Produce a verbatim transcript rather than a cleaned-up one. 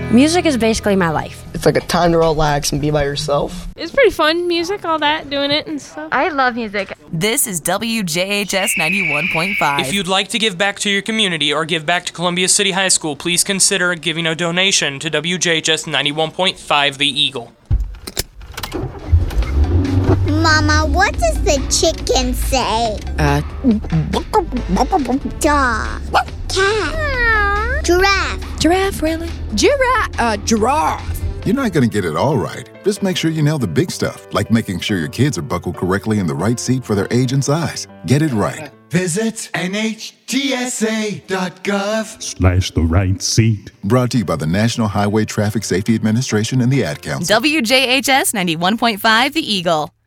Music is basically my life. It's like a time to relax and be by yourself. It's pretty fun, music, all that, doing it and stuff. I love music. This is W J H S ninety-one point five. If you'd like to give back to your community or give back to Columbia City High School, please consider giving a donation to W J H S ninety-one point five The Eagle. Mama, what does the chicken say? Uh, Dog. Cat. Giraffe. Giraffe, really? Giraffe. Uh, giraffe. You're not going to get it all right. Just make sure you nail the big stuff, like making sure your kids are buckled correctly in the right seat for their age and size. Get it right. Visit N H T S A dot gov slash the right seat. Brought to you by the National Highway Traffic Safety Administration and the Ad Council. W J H S ninety-one point five The Eagle.